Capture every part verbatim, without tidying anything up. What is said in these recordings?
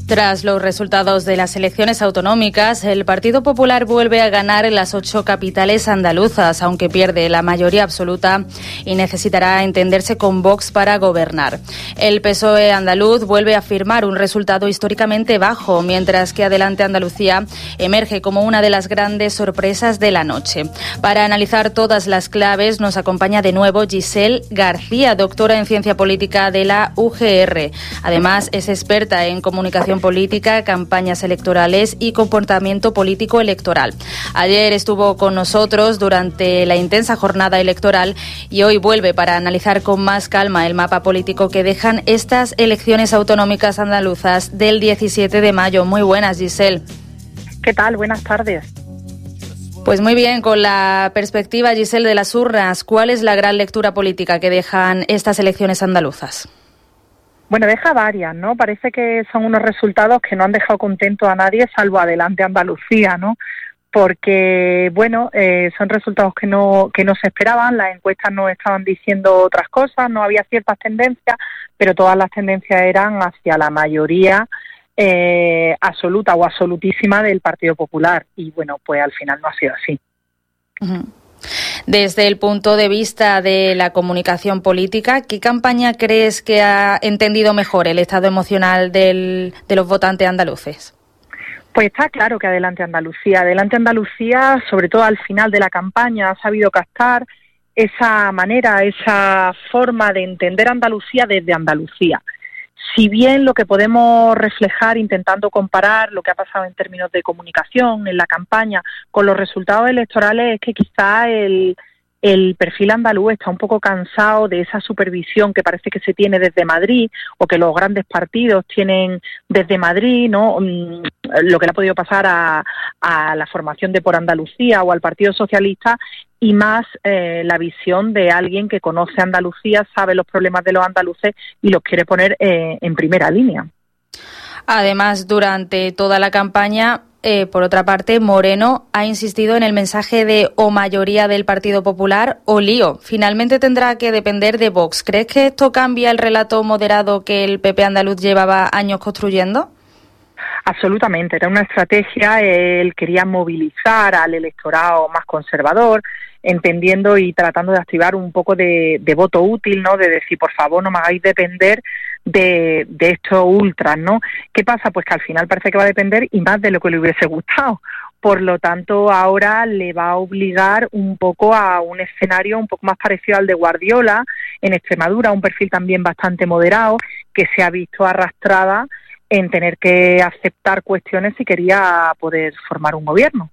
Tras los resultados de las elecciones autonómicas, el Partido Popular vuelve a ganar en las ocho capitales andaluzas, aunque pierde la mayoría absoluta y necesitará entenderse con Vox para gobernar. El P S O E andaluz vuelve a firmar un resultado históricamente bajo, mientras que Adelante Andalucía emerge como una de las grandes sorpresas de la noche. Para analizar todas las claves nos acompaña de nuevo Giselle García, doctora en Ciencia Política de la U G R. Además, es experta en comunicación política, campañas electorales y comportamiento político electoral. Ayer estuvo con nosotros durante la intensa jornada electoral y hoy vuelve para analizar con más calma el mapa político que dejan estas elecciones autonómicas andaluzas del diecisiete de mayo. Muy buenas, Giselle. ¿Qué tal? Buenas tardes. Pues muy bien, con la perspectiva, Giselle, de las urnas, ¿cuál es la gran lectura política que dejan estas elecciones andaluzas? Bueno, deja varias, ¿no? Parece que son unos resultados que no han dejado contento a nadie, salvo Adelante Andalucía, ¿no? Porque, bueno, eh, son resultados que no que no se esperaban, las encuestas no estaban diciendo otras cosas, no había ciertas tendencias, pero todas las tendencias eran hacia la mayoría eh, absoluta o absolutísima del Partido Popular. Y, bueno, pues al final no ha sido así. Uh-huh. Desde el punto de vista de la comunicación política, ¿qué campaña crees que ha entendido mejor el estado emocional del, de los votantes andaluces? Pues está claro que Adelante Andalucía. Adelante Andalucía, sobre todo al final de la campaña, ha sabido captar esa manera, esa forma de entender Andalucía desde Andalucía. Si bien lo que podemos reflejar intentando comparar lo que ha pasado en términos de comunicación en la campaña con los resultados electorales es que quizá el, el perfil andaluz está un poco cansado de esa supervisión que parece que se tiene desde Madrid o que los grandes partidos tienen desde Madrid, ¿no? Lo que le ha podido pasar a, a la formación de Por Andalucía o al Partido Socialista, y más eh, la visión de alguien que conoce Andalucía, sabe los problemas de los andaluces y los quiere poner eh, en primera línea. Además, durante toda la campaña, eh, por otra parte, Moreno ha insistido en el mensaje de o mayoría del Partido Popular o lío. Finalmente tendrá que depender de Vox. ¿Crees que esto cambia el relato moderado que el P P andaluz llevaba años construyendo? Absolutamente, era una estrategia. Él quería movilizar al electorado más conservador, entendiendo y tratando de activar un poco de, de voto útil, ¿no? De decir, por favor, no me hagáis depender de, de estos ultras, ¿no? ¿Qué pasa? Pues que al final parece que va a depender y más de lo que le hubiese gustado. Por lo tanto, ahora le va a obligar un poco a un escenario un poco más parecido al de Guardiola en Extremadura, un perfil también bastante moderado, que se ha visto arrastrada en tener que aceptar cuestiones si quería poder formar un gobierno.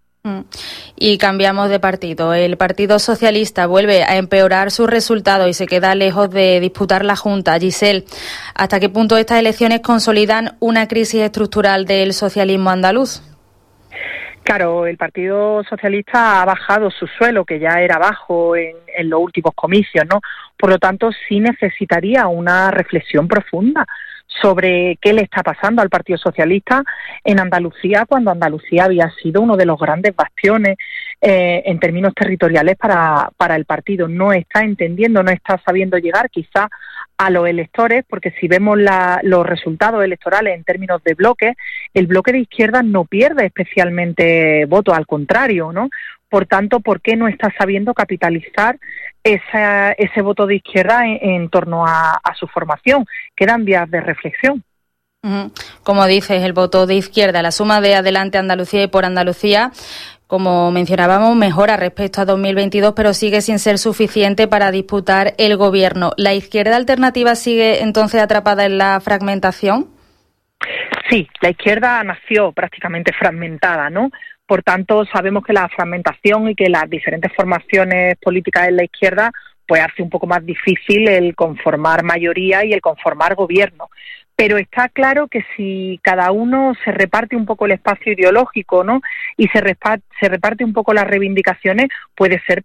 Y cambiamos de partido. El Partido Socialista vuelve a empeorar sus resultados y se queda lejos de disputar la Junta. Giselle, ¿hasta qué punto estas elecciones consolidan una crisis estructural del socialismo andaluz? Claro, el Partido Socialista ha bajado su suelo, que ya era bajo en, en los últimos comicios, ¿no? Por lo tanto, sí necesitaría una reflexión profunda sobre qué le está pasando al Partido Socialista en Andalucía, cuando Andalucía había sido uno de los grandes bastiones eh, en términos territoriales para, para el partido. No está entendiendo, no está sabiendo llegar quizá a los electores, porque si vemos la, los resultados electorales en términos de bloques, el bloque de izquierda no pierde especialmente votos, al contrario, ¿no? Por tanto, ¿por qué no está sabiendo capitalizar esa, ese voto de izquierda en, en torno a, a su formación? Quedan días de reflexión. Como dices, el voto de izquierda, la suma de Adelante Andalucía y Por Andalucía, como mencionábamos, mejora respecto a dos mil veintidós, pero sigue sin ser suficiente para disputar el gobierno. ¿La izquierda alternativa sigue entonces atrapada en la fragmentación? Sí, la izquierda nació prácticamente fragmentada, ¿no? Por tanto, sabemos que la fragmentación y que las diferentes formaciones políticas en la izquierda pues hace un poco más difícil el conformar mayoría y el conformar gobierno. Pero está claro que si cada uno se reparte un poco el espacio ideológico, ¿no? Y se reparte, se reparte un poco las reivindicaciones, puede ser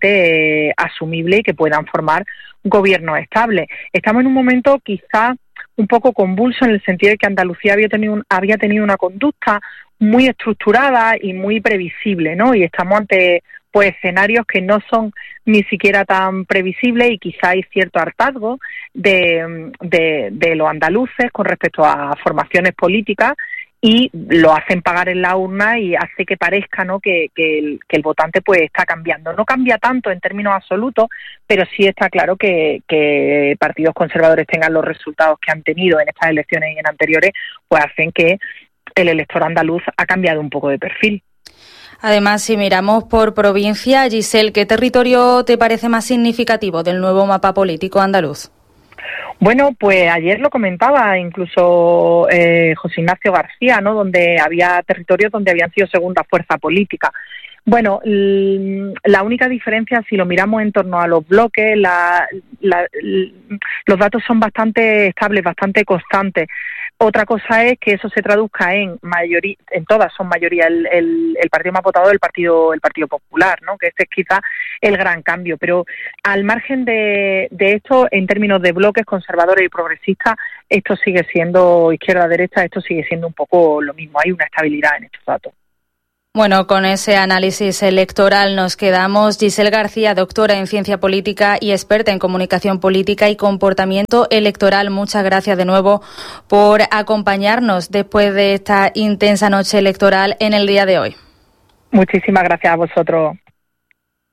perfectamente eh, asumible y que puedan formar gobiernos estables. Estamos en un momento quizá un poco convulso en el sentido de que Andalucía había tenido, un, había tenido una conducta muy estructurada y muy previsible, ¿no? Y estamos ante pues escenarios que no son ni siquiera tan previsibles y quizá hay cierto hartazgo de, de, de los andaluces con respecto a formaciones políticas y lo hacen pagar en la urna y hace que parezca, ¿no?, que, que, el, que el votante pues está cambiando. No cambia tanto en términos absolutos, pero sí está claro que, que partidos conservadores tengan los resultados que han tenido en estas elecciones y en anteriores, pues hacen que el elector andaluz ha cambiado un poco de perfil. Además, si miramos por provincia, Giselle, ¿qué territorio te parece más significativo del nuevo mapa político andaluz? Bueno, pues ayer lo comentaba incluso eh, José Ignacio García, ¿no?, donde había territorios donde habían sido segunda fuerza política. Bueno, la única diferencia, si lo miramos en torno a los bloques, la, la, los datos son bastante estables, bastante constantes. Otra cosa es que eso se traduzca en mayoría, en todas son mayoría el, el, el partido más votado del partido, el Partido Popular, ¿no?, que este es quizá el gran cambio. Pero al margen de, de esto, en términos de bloques conservadores y progresistas, esto sigue siendo izquierda-derecha, esto sigue siendo un poco lo mismo. Hay una estabilidad en estos datos. Bueno, con ese análisis electoral nos quedamos. Giselle García, doctora en Ciencia Política y experta en Comunicación Política y Comportamiento Electoral. Muchas gracias de nuevo por acompañarnos después de esta intensa noche electoral en el día de hoy. Muchísimas gracias a vosotros.